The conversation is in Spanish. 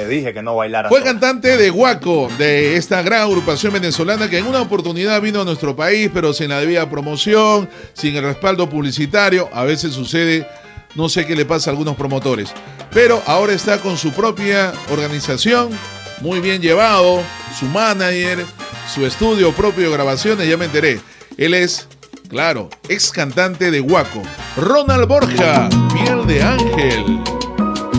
te dije que no bailaras. Fue cantante de Guaco, de esta gran agrupación venezolana que en una oportunidad vino a nuestro país, pero sin la debida promoción, sin el respaldo publicitario. A veces sucede, no sé qué le pasa a algunos promotores. Pero ahora está con su propia organización, muy bien llevado, su manager, su estudio propio de grabaciones, ya me enteré. Él es, claro, ex cantante de Guaco. Ronald Borja, Piel de Ángel.